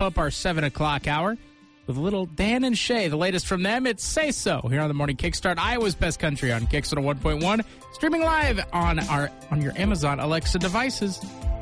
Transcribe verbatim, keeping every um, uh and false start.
up our seven o'clock hour with a little Dan and Shay. The latest from them, it's Say So, here on the Morning Kickstart, Iowa's best country on Kicks one oh one point one, streaming live on our on your Amazon Alexa devices.